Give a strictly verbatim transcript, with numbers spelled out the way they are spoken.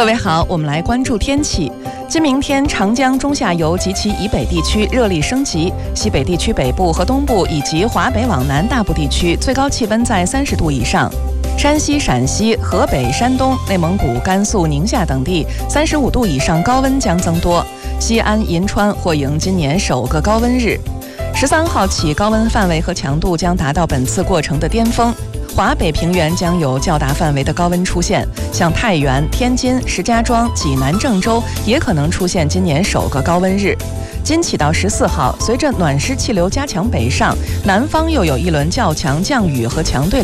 各位好，我们来关注天气。今明天，长江中下游及其以北地区热力升级，西北地区北部和东部以及华北往南大部地区最高气温在三十度以上。山西、陕西、河北、山东、内蒙古、甘肃、宁夏等地三十五度以上高温将增多。西安、银川或迎今年首个高温日。十三号起，高温范围和强度将达到本次过程的巅峰。华北平原将有较大范围的高温出现，像太原、天津、石家庄、济南、郑州也可能出现今年首个高温日。今起到十四号，随着暖湿气流加强北上，南方又有一轮较强降雨和强对